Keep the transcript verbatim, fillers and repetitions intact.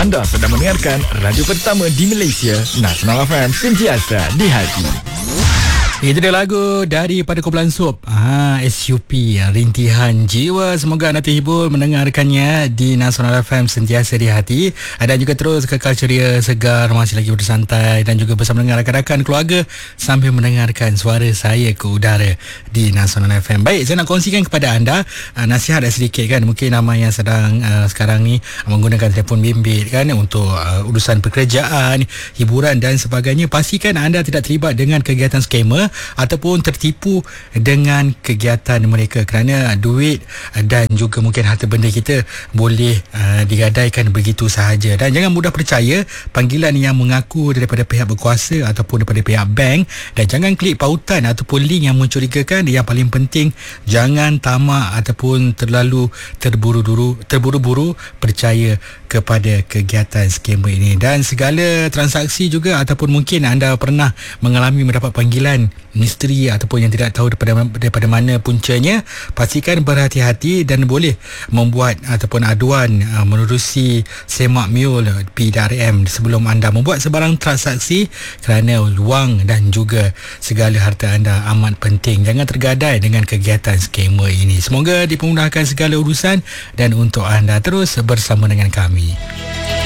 Anda sedang mendengarkan radio pertama di Malaysia, Nasional F M, sentiasa di hati. Itu dia lagu daripada kumpulan Sup, ha, S U P, Rintihan Jiwa. Semoga anda terhibur mendengarkannya di Nasional F M, sentiasa di hati. Dan juga terus kekal ceria, segar, masih lagi bersantai dan juga bersama dengan rakan-rakan keluarga sambil mendengarkan suara saya ke udara di Nasional F M. Baik, saya nak kongsikan kepada anda uh, nasihat sedikit kan. Mungkin ramai yang sedang uh, sekarang ni menggunakan telefon bimbit kan untuk uh, urusan pekerjaan, hiburan dan sebagainya. Pastikan anda tidak terlibat dengan kegiatan skamer ataupun tertipu dengan kegiatan mereka, kerana duit dan juga mungkin harta benda kita boleh uh, digadaikan begitu sahaja. Dan jangan mudah percaya panggilan yang mengaku daripada pihak berkuasa ataupun daripada pihak bank, dan jangan klik pautan ataupun link yang mencurigakan. Yang paling penting, jangan tamak ataupun terlalu terburu-buru terburu-buru percaya kepada kegiatan skamer ini. Dan segala transaksi juga, ataupun mungkin anda pernah mengalami mendapat panggilan misteri ataupun yang tidak tahu daripada, daripada mana puncanya, pastikan berhati-hati dan boleh membuat ataupun aduan uh, menerusi semak miul P D R M sebelum anda membuat sebarang transaksi, kerana wang dan juga segala harta anda amat penting. Jangan tergadai dengan kegiatan skamer ini. Semoga dipermudahkan segala urusan dan untuk anda terus bersama dengan kami.